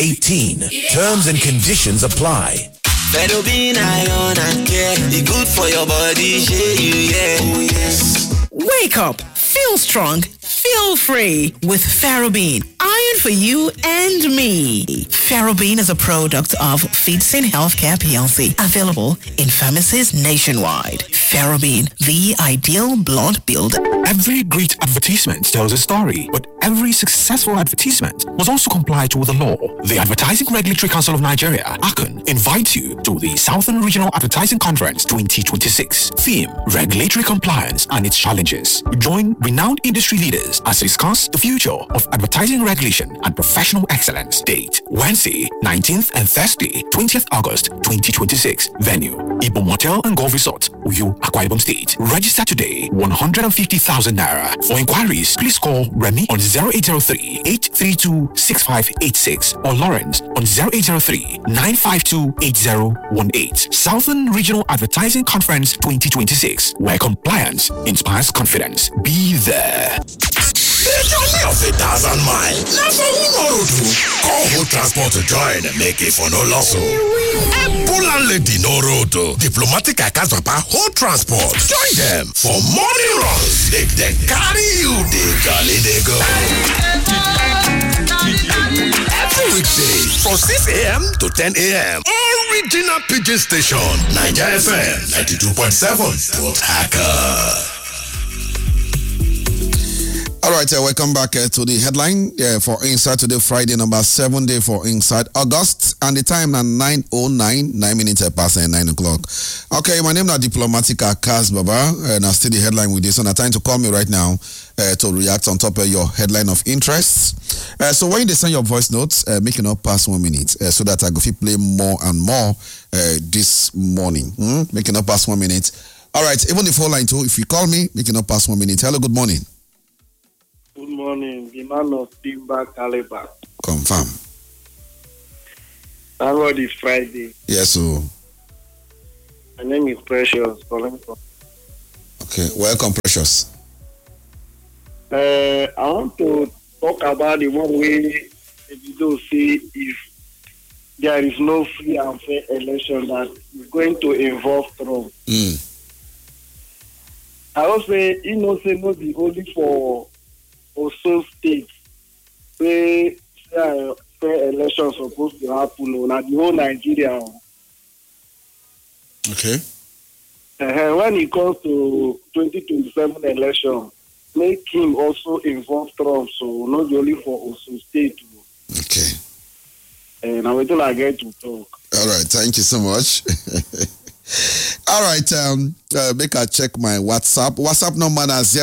18. Terms and conditions apply. Ferrobin iron and care, it good for your body, yeah. Oh yes. Wake up, feel strong, feel free with Ferrobin. Iron for you and me. Ferrobin is a product of Feedsin Healthcare PLC, available in pharmacies nationwide. Ferrobin, the ideal blood builder. Every great advertisement tells a story, but every successful advertisement must also comply to the law. The Advertising Regulatory Council of Nigeria, ACON, invites you to the Southern Regional Advertising Conference 2026. Theme: Regulatory Compliance and its Challenges. Join renowned industry leaders as they discuss the future of advertising regulation and professional excellence. Date: Wednesday, 19th and Thursday, 20th August 2026. Venue: Ibom Hotel and Golf Resort, Uyo, Akwa Ibom State. Register today, 150,000 naira. For inquiries, please call Remy on 0803-832-6586 or Lawrence on 0803-952-8018. Southern Regional Advertising Conference 2026, where compliance inspires confidence. Be there. The journey of 1,000 miles. Now for who know do. Call who transport to join and make it for no loss. Empolan lady no road. Diplomatic Akas Papa whole transport. Join them for morning runs. They carry you. They gully they go. Every weekday from 6 a.m. to 10 a.m. Original Pigeon Station. Niger FM 92.7. Port Hacker. All right, welcome back to the headline for Inside today, Friday, number 7 day for Inside August, and the time now 9:09, 9 minutes past 9 o'clock. Okay, my name is Diplomatic Akas Baba, and I still the headline with this, and I'm trying to call me right now to react on top of your headline of interest. So when you send your voice notes, make it not pass 1 minute, so that I go play more and more this morning. Make it not pass 1 minute. All right, even the phone line too, if you call me, make it not pass 1 minute. Hello, good morning. Good morning, the man of Timber Caliber. Confirm. That word is Friday. Yes, so. My name is Precious. Okay, welcome, Precious. I want to talk about the one way the video say if there is no free and fair election that is going to involve Trump. I also say, not be only for also state where fair elections supposed to happen on the whole Nigeria. Okay. When it comes to 2027 election, make him also involve Trump, so not only for also state. Okay. And I will I get to talk. All right, thank you so much. All right, make I check my WhatsApp. WhatsApp number is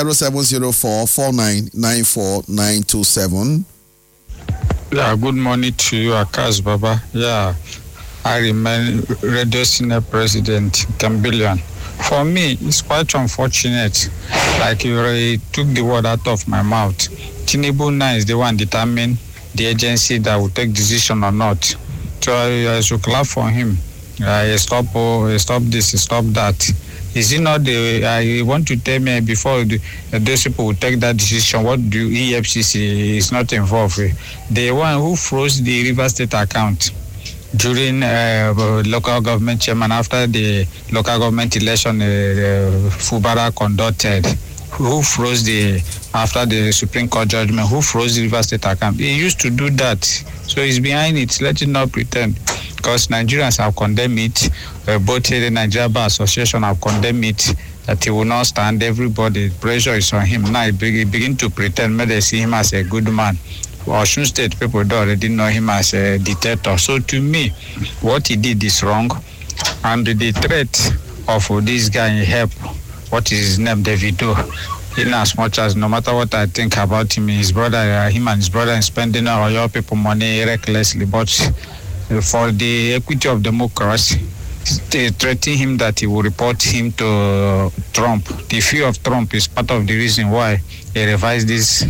0704499497. Yeah, good morning to you, Akas Baba. Yeah, I remain Radio Senior President Cambillion. For me, it's quite unfortunate. Like you already took the word out of my mouth. Tinubu now is the one determine the agency that will take decision or not. So I should clap for him. Stop this, stop that. Is it not the? I want to tell me before those people will take that decision. What do EFCC is not involved with? The one who froze the River State account during local government chairman after the local government election Fubara conducted. Who froze after the Supreme Court judgment? Who froze the River State account? He used to do that, so he's behind it. Let it not pretend. Because Nigerians have condemned it, both the Nigeria Bar Association have condemned it, that he will not stand. Everybody, pressure is on him. Now he begin to pretend, maybe they see him as a good man. Osun State people don't already know him as a dictator. So to me, what he did is wrong. And the threat of this guy in help, what is his name, Davido, in as much as no matter what I think about him, his brother, him and his brother is spending all your people money recklessly, but for the equity of democracy, they threaten him that he will report him to Trump. The fear of Trump is part of the reason why he revised this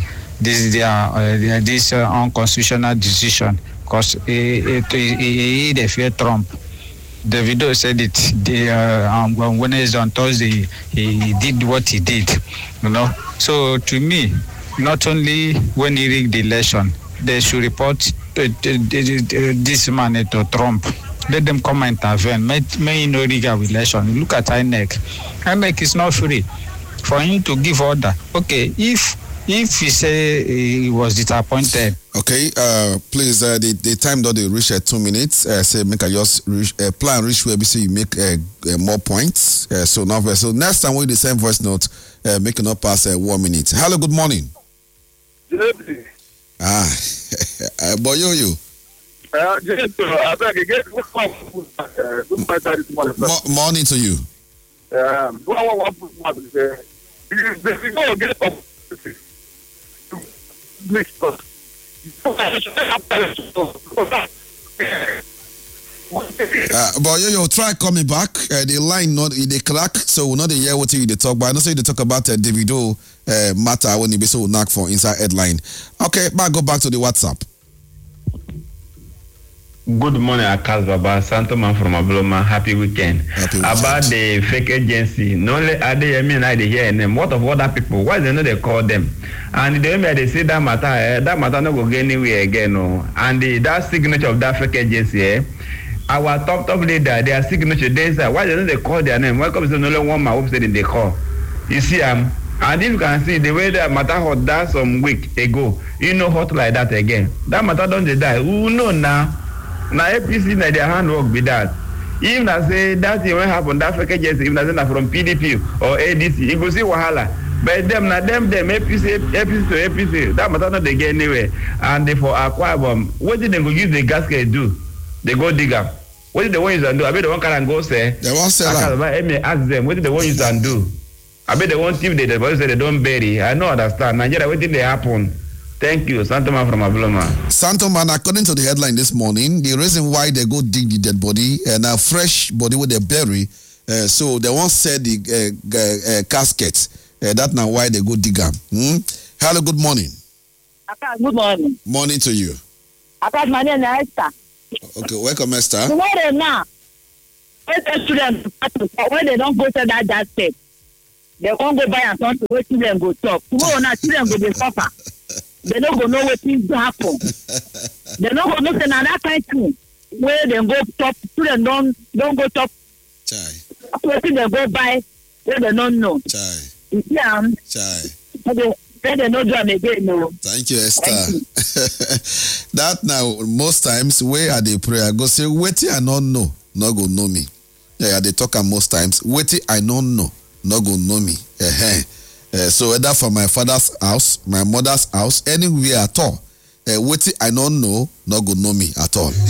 unconstitutional decision, because they fear Trump. Davido said it on Wednesday, on Thursday, he did what he did, you know. So to me, not only when he rigged the election, they should report this man to Trump. Let them come and intervene. May no legal election. Look at INEC. INEC is not free for him to give order. Okay, if he say he was disappointed. Okay, please, the time that they reach 2 minutes, say make a just plan reach where BC you make more points. So next time we the same voice note, make it not pass 1 minute. Hello, good morning. Boyoyo. Morning to you. Boyoyo, try coming back. The line not the crack, so we're not hear what you talk. But I know say they talk about Davido matter when he be so knock for inside headline. Okay, but go back to the WhatsApp. Good morning, Akas Baba. Santo man from Abloma. Happy weekend. About the fake agency, not only are they and I hear them. What of other people? Why they know they call them? And the way they say that matter not go get anywhere again. No. And that signature of that fake agency, our top leader, their signature, they say, why they know they call their name? Why come only one man who said in the call? You see, and if you can see the way that matter hot that some week ago, you know hot like that again. That matter don't they die? Who know now? Now APC na their handwork be that. Even I say that thing when happen that fake agency, even I say from PDP or ADC, you go see wahala. But them APC to APC, that matter not they get anywhere. And they for Akwa Ibom, what did they go use the gasket do? They go dig up. What did the one use and do? I bet the one can go say. They won't say that. Ask them, what did the one use and do? I bet they won't if they say they don't bury. I don't understand. Nigeria, what did they happen? Thank you, Santoman from Abloma. Santoman, according to the headline this morning, the reason why they go dig the dead body and a fresh body with they bury, so they won't sell the casket. That's now why they go dig them. Hello, good morning. Good morning. Morning to you. My name is Esther. Okay, welcome, Esther. Tomorrow now, when they don't go to that step, they won't go buy and something where children go talk. Tomorrow now, children go be suffer. They don't go know what things happen. They don't go know another country where they go top. Children don't go top. Chai. Where they go buy where they don't know. Chai. Yeah. Chai. They don't do them again. No. Thank you, Esther. That now most times where are they pray? I go say wait I don't know, not go know me. Yeah, they talk most times. Wait I don't know, not go know me. So whether from my father's house, my mother's house, anywhere at all, wait I don't know, not go know me at all.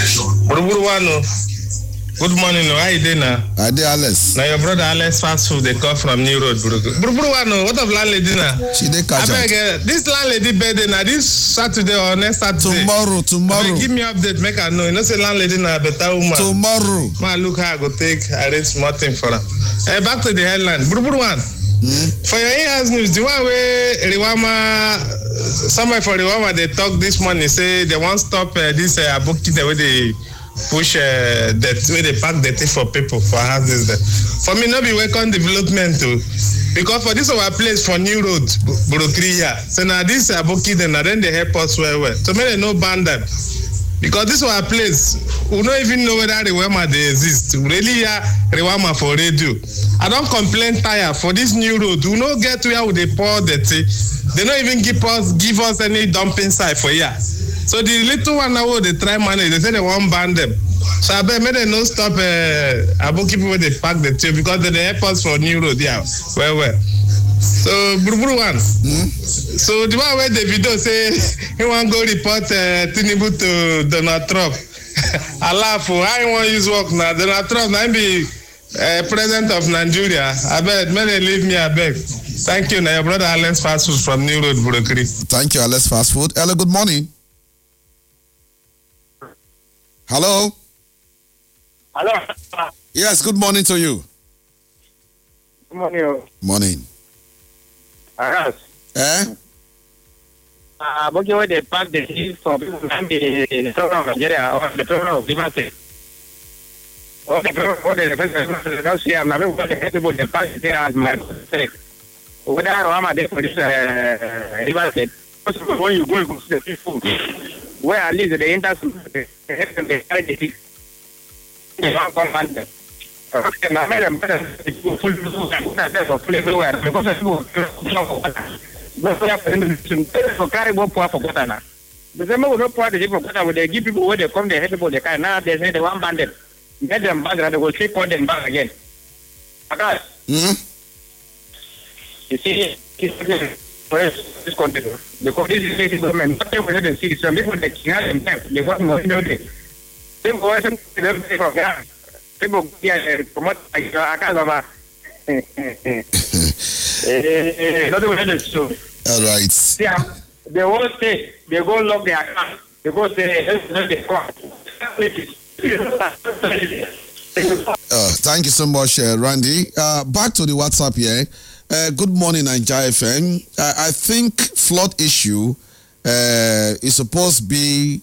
Good morning, how you doing now? I did Alex. Now your brother Alex fast food they call from New Road, what of landlady now? She did catch up. This landlady birthday now this Saturday or next Saturday? Tomorrow. Give me update, make I know. You know say landlady now better woman. Tomorrow. Man, look how I go take arrange small thing for her. Back to the headline. For your in-house news, the one where Riwama, somebody for Riwama, they talk this morning, say they won't stop this aboki the way they push that way they pack the thing for people for houses there. For me, not be welcome development too. Because for this our place for New Road, Burokriya. So now this aboki then they help us well. So maybe no ban them. Because this our place, we don't even know whether Riwama they exist. We really hear Riwama for radio. I don't complain tire for this new road. We don't get where they pour the tea. They don't even give us any dumping site for here. So the little one now they try manage. They say they won't ban them. So I bet maybe they no stop aboki people they pack the tea because they help us for new road. Yeah, well. So Buruburu one. So the one where the video say he want go report Tinubu to Donald Trump. I laugh. I want use work now. Donald Trump now be president of Nigeria. I bet many leave me. I beg. Thank you. Now your brother Alex Fast Food from New Road, Burokri. Thank you, Alex Fast Food. Hello, good morning. Hello. Hello. Yes, good morning to you. Good morning. Morning. Yes. But you they pack the things for people can be the town of Nigeria or the town of Liberty. Or the first year, I'm not going to get pack there as my mistake. Whether I'm a day for this Liberty, when you go and see the people, where at least they enter the carry the thing. They don't command them. Okay, now madam, people full everywhere because people for carry more poor for Gotana. The same way we pour the people for they give people where they come, they help people, they can now they say they want banded. Get them back and they will take them back again. Okay. You see, this country, because this is the government, not every other city, some people they can themselves, they want more in order. They go and people promote like Akazava. All right. Yeah, they won't say, they go lock their account, they go say, the court. Thank you so much, Randy. Back to the WhatsApp here. Good morning, Nigeria FM. I think flood issue is supposed to be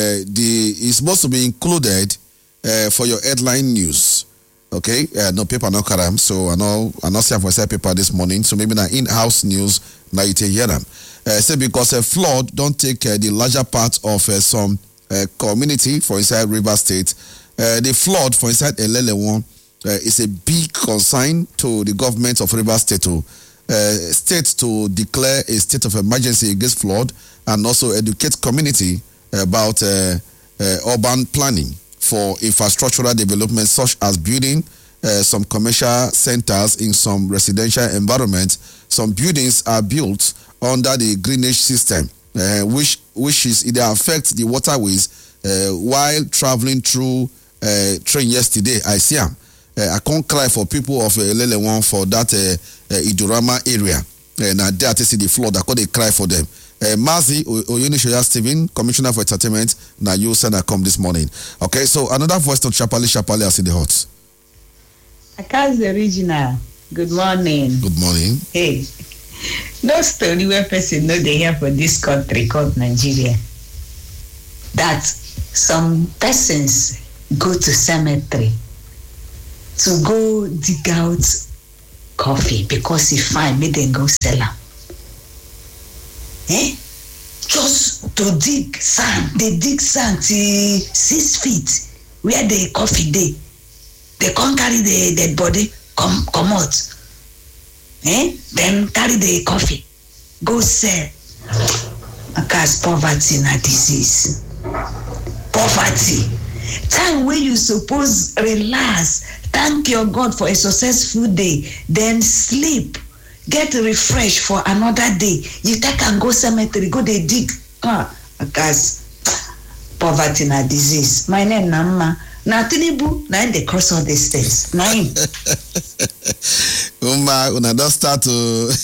included for your headline news. Okay, no paper, no karam. So I not see for a paper this morning. So maybe na in-house news now you take hear them. Say because a flood don't take the larger part of some community for inside River State. The flood for inside Elelewan is a big concern to the government of River State to declare a state of emergency against flood and also educate community about urban planning for infrastructural development such as building some commercial centers in some residential environments. Some buildings are built under the drainage system, which is either affect the waterways while traveling through train yesterday. I see them. I can't cry for people of Lelewan for that Idurama area. Now there to see the flood. I can't cry for them. Mazi Oyenishoya Stephen, Commissioner for Entertainment. Now you send a come this morning. Okay, so another voice to Chapali has in the hot. Akaz the original. Good morning. Good morning. Hey, no story where person know they here for this country called Nigeria. That some persons go to cemetery to go dig out coffee because he find me then go sell them. Just to dig sand. They dig sand till 6 feet where the coffee dey. They can't carry the dead body come out. Then carry the coffee. Go sell. Because poverty na disease. Poverty. Time when you suppose relax, thank your God for a successful day, then sleep, get refreshed for another day. You take and go cemetery, go they dig. Because poverty na disease. My name Nama. Na Tinubu, na they cross all these things. Na him. Una don't start to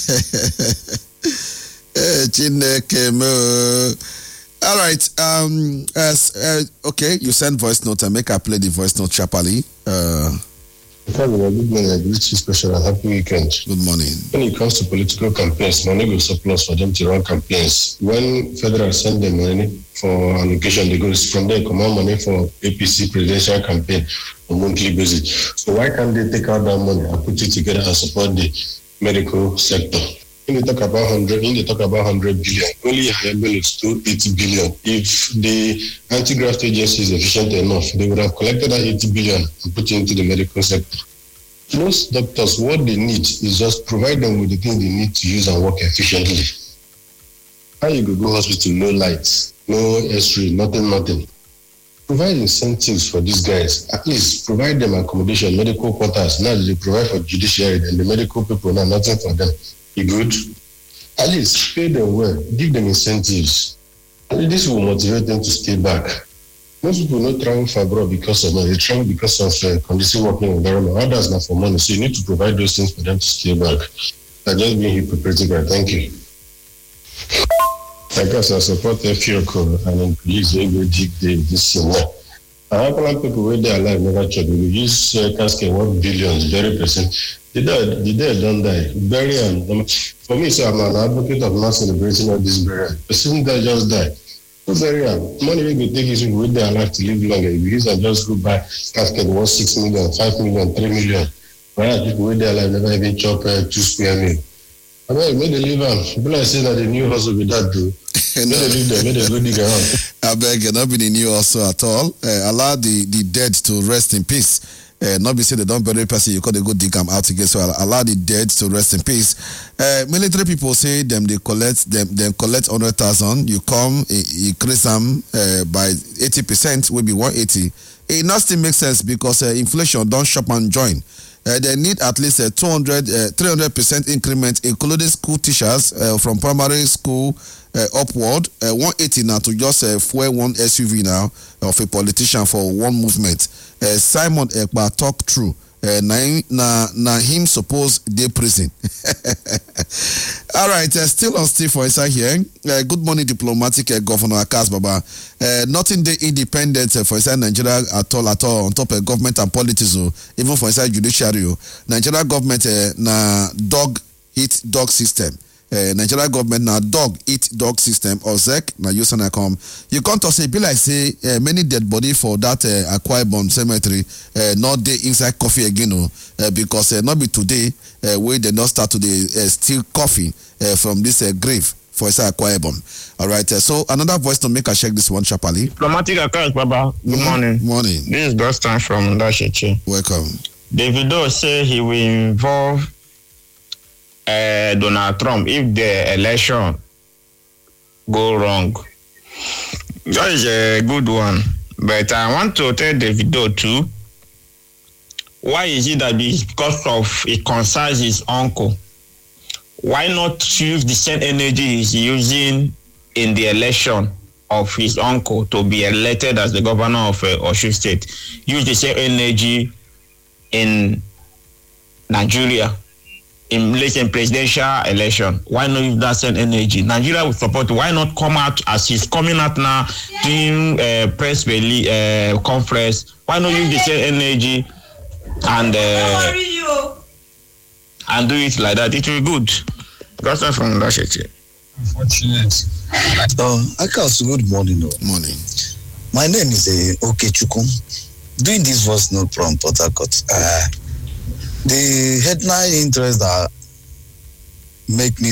Chineke mo. All right. Okay, you send voice note and make I play the voice note Chapali. Good morning, I greet you special and happy weekend. Good morning. When it comes to political campaigns, money goes surplus for them to run campaigns. When federal send them money for allocation, they go from there come out money for APC presidential campaign on monthly basis. So why can't they take out that money and put it together and support the medical sector? When they talk about 100 billion, only higher bill is to 80 billion. If the anti-graft agency is efficient enough, they would have collected that 80 billion and put it into the medical sector. Most doctors, what they need is just provide them with the things they need to use and work efficiently. How you go hospital, no lights, no X-ray, nothing. Provide incentives for these guys. At least provide them accommodation, medical quarters. Now they provide for judiciary and the medical people, now nothing for them. You good? At least pay them well, give them incentives. And this will motivate them to stay back. Most people don't travel for abroad because of money, they travel because of conducive working environment. Others not for money, so you need to provide those things for them to stay back. I just being hypocritical. Thank you. I guess I support FIOCO and please go dig this thing now. I have a people where they are alive never check. We use casket 1 billion, very percent. The dead don't die. Burial. For me, so I'm an advocate of not celebrating all this burial. The person that just died. No burial. Money we could take is with their life to live longer. If you and just go buy casket worth 6 million, 5 million, 3 million. Whereas people with their life never even chop 2 square meal. I mean, may they leave them. But I say that the new hustle with that do. May they leave them, may they go dig around. I beg, not be the new also at all. Allow the dead to rest in peace. Not be say they don't bury person, you call they go dig them out again. So allow the dead to rest in peace. Military people say them collect 100,000. You come, increase them by 80%, will be 180. It not still makes sense because inflation don't shop and join. They need at least 300% increment, including school teachers from primary school upward. 180 now to just fuel one SUV now of a politician for one movement. Simon Ekpa talk true. Na him suppose dey prison. All right, still on Steve for inside here. Good morning, diplomatic Governor Akas Baba. Nothing dey independent for inside Nigeria at all on top of government and politics, even for inside judiciary. Nigeria government na dog eat dog system. Nigeria government na dog eat dog system or ZEC na use na come. You can't say be like say many dead body for that Akwa Ibom cemetery not dey inside coffee again because not be today where they not start to steal coffee from this grave for inside Akwa Ibom. All right, so another voice to make a check this one sharply. Diplomatic Akas Baba. Good morning. Morning. This is Gustan from Dashichi. Welcome. Davido say he will involve Donald Trump if the election go wrong. That is a good one. But I want to tell Davido too, why is it that because of it concerns his uncle? Why not use the same energy he's using in the election of his uncle to be elected as the governor of Osun State? Use the same energy in Nigeria. In presidential election, why not use that same energy? Nigeria will support. Why not come out as he's coming out now doing press conference? Why not use the same energy and do it like that? It will be good. That's not from Dashichi. Unfortunate. Akas, good morning. Morning. My name is Okechukwu. Doing this voice note from Port Harcourt. The headline interest that make me